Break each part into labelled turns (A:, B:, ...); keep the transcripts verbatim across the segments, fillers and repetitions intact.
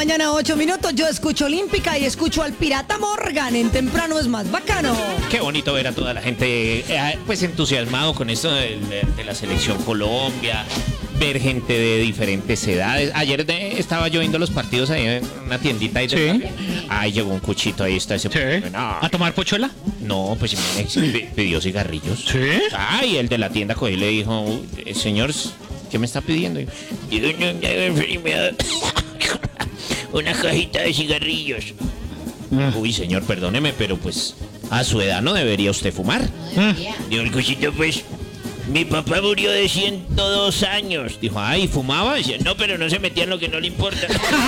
A: mañana, ocho minutos. Yo escucho Olímpica y escucho al Pirata Morgan en Temprano es Más Bacano.
B: Qué bonito ver a toda la gente eh, pues entusiasmado con esto de, de, de la selección Colombia, ver gente de diferentes edades. Ayer de, estaba yo viendo los partidos ahí en una tiendita ahí de
C: Sí.
B: Ahí llegó un cuchito, ahí está ese.
C: Sí.
B: No,
C: ¿A tomar pochuela?
B: no, pues me pidió cigarrillos.
C: Sí.
B: Ay, el de la tienda cogió y le dijo, señor, ¿qué me está pidiendo? Y yo, "No, no, una cajita de cigarrillos. Uy, señor, perdóneme, pero pues a su edad no debería usted fumar. Dijo el cuchito, pues, mi papá murió de ciento dos años. Dijo, ay, ¿fumaba? Dice, no, pero no se metía en lo que no le importa.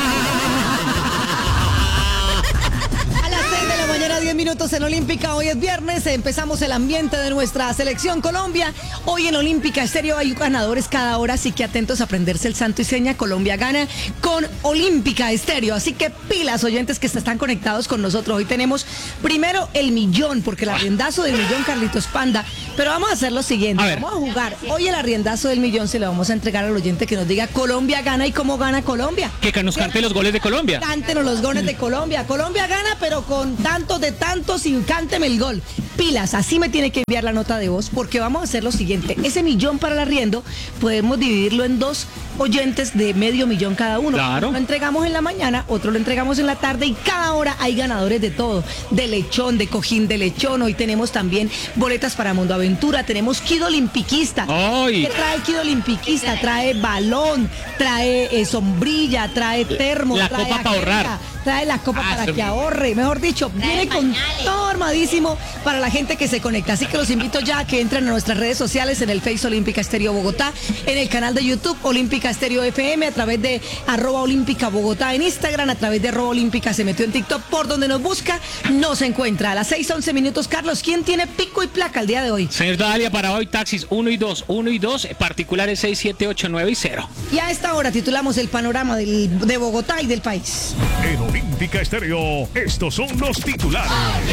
A: A las seis de la mañana, diez minutos en Olímpica. Hoy es viernes, empezamos el ambiente de nuestra selección Colombia. Hoy en Olímpica Estéreo hay ganadores cada hora, así que atentos a aprenderse el santo y seña. Colombia gana con Olímpica Estéreo, así que pilas, oyentes que están conectados con nosotros. Hoy tenemos primero el millón, porque el arriendazo del millón, Carlitos Panda. Pero vamos a hacer lo siguiente,
C: A ver.
A: vamos a jugar. Hoy el arriendazo del millón se lo vamos a entregar al oyente que nos diga Colombia gana y cómo gana Colombia.
C: Que nos cante los goles de Colombia.
A: Cántenos los goles de Colombia. Colombia gana, pero con tantos de tantos y cánteme el gol. Pilas, así me tiene que enviar la nota de voz, porque vamos a hacer lo siguiente. Ese millón para el arriendo podemos dividirlo en dos oyentes de medio millón cada uno.
C: Claro.
A: Lo entregamos en la mañana, otro lo entregamos en la tarde y cada hora hay ganadores de todo. De lechón, de cojín de lechón. Hoy tenemos también boletas para Mundo Aventura. Tenemos kit olimpiquista.
C: ¡Ay!
A: ¿Qué trae el kit olimpiquista? Trae balón, trae eh, sombrilla, trae termo,
C: La
A: trae
C: copa para
A: agenda,
C: ahorrar.
A: trae la copa
B: Ah,
A: para
B: sí.
A: que ahorre. Mejor dicho, viene con todo armadísimo para la gente que se conecta. Así que los invito ya a que entren a nuestras redes sociales, en el Face Olímpica Estéreo Bogotá, en el canal de YouTube Olímpica Estéreo F M, a través de arroba Olímpica Bogotá en Instagram, a través de arroba Olímpica se metió en TikTok. Por donde nos busca, nos encuentra. A las seis once minutos, Carlos, ¿quién tiene pico y placa el día de hoy?
C: Señor Dalia, para hoy taxis uno y dos, uno y dos, particulares seis, siete, ocho, nueve y cero.
A: Y a esta hora titulamos el panorama del- de Bogotá y del país.
D: En Olímpica Estéreo, estos son los titulares.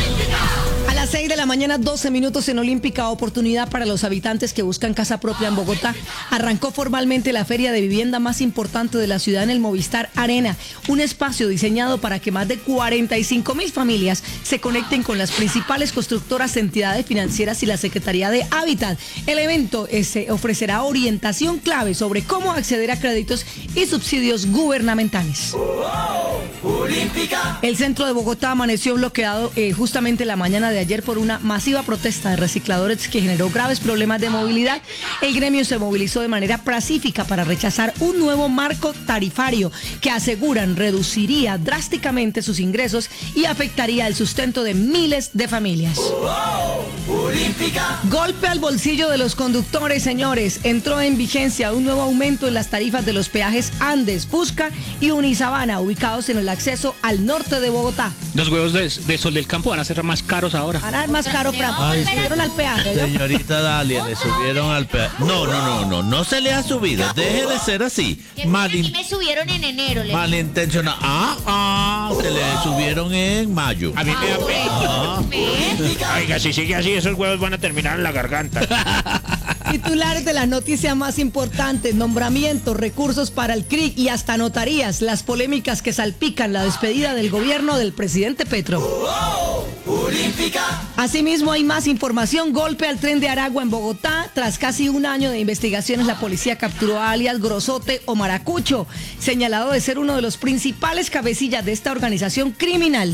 A: A las seis de la mañana, doce minutos en Olímpica, oportunidad para los habitantes que buscan casa propia en Bogotá. Arrancó formalmente la feria de vivienda más importante de la ciudad en el Movistar Arena, un espacio diseñado para que más de cuarenta y cinco mil familias se conecten con las principales constructoras, entidades financieras y la Secretaría de Hábitat. El evento eh, se ofrecerá orientación clave sobre cómo acceder a créditos y subsidios gubernamentales. El centro de Bogotá amaneció bloqueado eh, justamente la mañana de ayer por una masiva protesta de recicladores que generó graves problemas de movilidad. El gremio se movilizó de manera pacífica para rechazar un nuevo marco tarifario que aseguran reduciría drásticamente sus ingresos y afectaría el sustento de miles de familias. Golpe al bolsillo de los conductores, señores. Entró en vigencia un nuevo aumento en las tarifas de los peajes Andes, Fusca y Unisabana, ubicados en el acceso al norte de Bogotá.
C: Los huevos de, de Sol del Campo van a ser más caros ahora.
A: Van a ser más caro para
E: Ay,
A: subieron al peaje, ¿no?
E: Señorita Dalia, le subieron al peaje. No, no, no, no, no se le ha subido. Deje de ser así.
F: Que
E: Malin-
F: aquí me subieron en enero. le-
E: malintencionado. Ah, ah, se le subieron en mayo.
B: A mí me da pena.
F: ¿Ves?
B: Oiga, si sigue así, esos huevos van a terminar en la garganta.
A: Titulares de las noticias más importantes: nombramientos, recursos para el C R I C y hasta notarías. Las polémicas que salpican la despedida del gobierno del presidente Petro. Asimismo, hay más información. Golpe al tren de Aragua en Bogotá. Tras casi un año de investigaciones, la policía capturó a alias Grosote o Maracucho, señalado de ser uno de los principales cabecillas de esta organización criminal.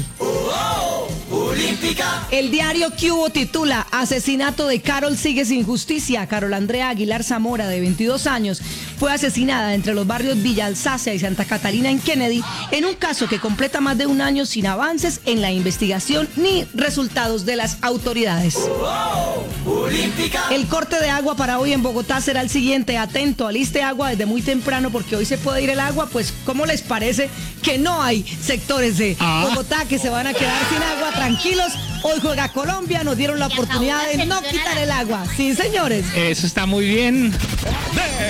A: El diario Cubo titula: Asesinato de Carol sigue sin justicia. Carol Andrea Aguilar Zamora, de veintidós años, fue asesinada entre los barrios Villa Alsacia y Santa Catalina en Kennedy, en un caso que completa más de un año sin avances en la investigación ni resultados de las autoridades. El corte de agua para hoy en Bogotá será el siguiente. Atento, aliste agua desde muy temprano porque hoy se puede ir el agua. Pues, ¿cómo les parece que no hay sectores de
C: Ah.
A: Bogotá que se van a quedar sin agua? Tranquilos, hoy juega Colombia, nos dieron la
F: Y acabó
A: oportunidad
F: la
A: de no
F: selección
A: quitar
F: a la-
A: el agua. Sí, señores.
C: Eso está muy bien.